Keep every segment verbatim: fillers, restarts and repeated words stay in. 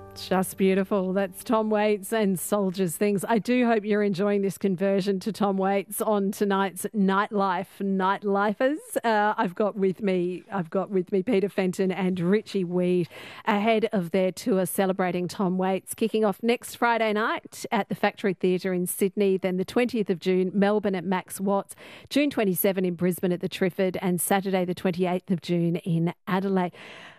Just beautiful. That's Tom Waits and Soldiers Things. I do hope you're enjoying this conversion to Tom Waits on tonight's Nightlife Nightlifers. Uh, I've got with me, I've got with me Peter Fenton and Richie Weed ahead of their tour celebrating Tom Waits, kicking off next Friday night at the Factory Theatre in Sydney, then the twentieth of June, Melbourne at Max Watts, June twenty-seventh in Brisbane at the Trifford, and Saturday the twenty-eighth of June in Adelaide.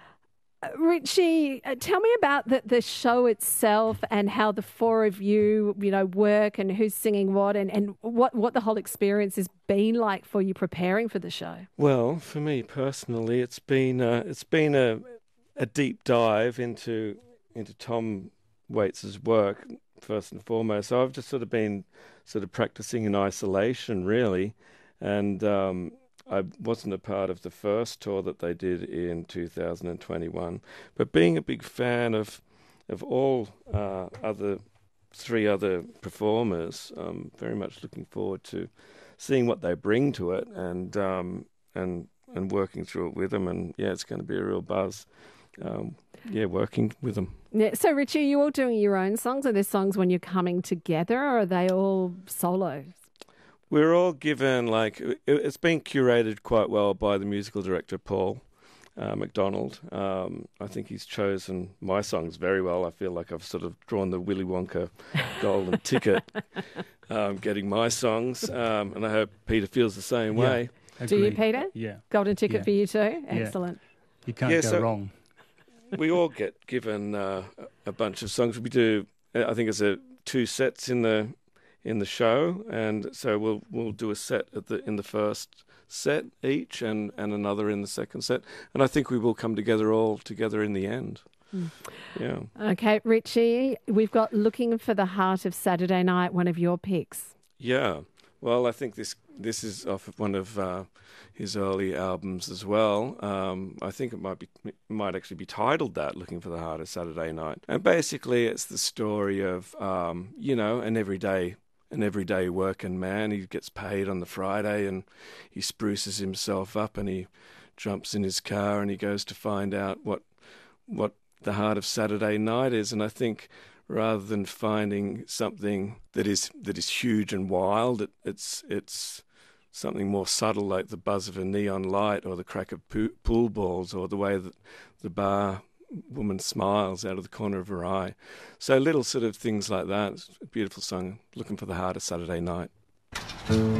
Richie, uh, tell me about the, the show itself and how the four of you, you know, work and who's singing what and, and what, what the whole experience has been like for you preparing for the show. Well, for me personally, it's been uh, it's been a a deep dive into into Tom Waits's work first and foremost. So I've just sort of been sort of practicing in isolation, really, and um, I wasn't a part of the first tour that they did in two thousand twenty-one, but being a big fan of of all uh, other three other performers, I'm very much looking forward to seeing what they bring to it and um, and and working through it with them. And yeah, it's going to be a real buzz. Um, yeah, working with them. Yeah. So, Richie, are you all doing your own songs? Are there songs when you're coming together, or are they all solos? We're all given, like, it's been curated quite well by the musical director, Paul uh, McDonald. Um, I think he's chosen my songs very well. I feel like I've sort of drawn the Willy Wonka golden ticket, um, getting my songs, um, and I hope Peter feels the same yeah, way. agree. Do you, Peter? Yeah. Golden ticket yeah. for you too? Excellent. Yeah. You can't yeah, go so wrong. We all get given uh, a bunch of songs. We do, I think it's a two sets in the in the show, and so we'll we'll do a set at the in the first set each, and, and another in the second set, and I think we will come together all together in the end. Mm. Yeah. Okay, Richie, we've got Looking for the Heart of Saturday Night, one of your picks. Yeah. Well, I think this this is off of one of uh, his early albums as well. Um, I think it might be it might actually be titled that, Looking for the Heart of Saturday Night. And basically, it's the story of um, you know an everyday. An everyday working man. He gets paid on the Friday and he spruces himself up and he jumps in his car and he goes to find out what what the heart of Saturday night is. And I think rather than finding something that is that is huge and wild, it, it's it's something more subtle, like the buzz of a neon light or the crack of po- pool balls or the way that the bar woman smiles out of the corner of her eye. So little sort of things like that. It's a beautiful song, Looking for the Heart of Saturday Night.